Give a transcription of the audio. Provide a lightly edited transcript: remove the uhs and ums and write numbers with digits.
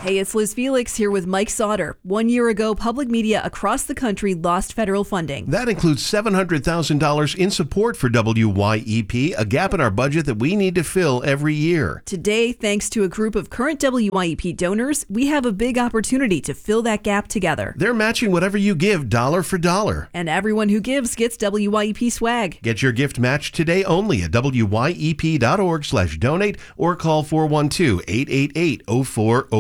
Hey, it's Liz Felix here with Mike Sauter. 1 year ago, public media across the country lost federal funding. That includes $700,000 in support for WYEP, a gap in our budget that we need to fill every year. Today, thanks to a group of current WYEP donors, we have a big opportunity to fill that gap together. They're matching whatever you give dollar for dollar. And everyone who gives gets WYEP swag. Get your gift matched today only at wyep.org/donate or call 412-888-0404.